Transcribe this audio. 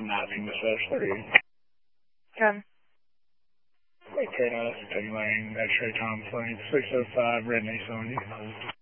mapping the search 30. Gun. Wait, turn us, 10 lane, X-ray Tom Flank, 605, Red Mace on you.